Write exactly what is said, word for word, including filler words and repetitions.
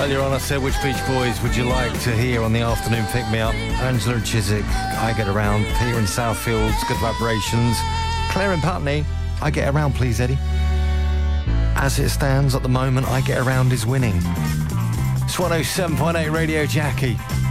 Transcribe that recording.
Earlier on I said, which Beach Boys would you like to hear on the afternoon pick me up? Angela and Chiswick, I Get Around. Peter in Southfields, Good Vibrations. Claire and Putney, I Get Around, please, Eddie. As it stands at the moment, I Get Around is winning. It's one oh seven point eight Radio Jackie.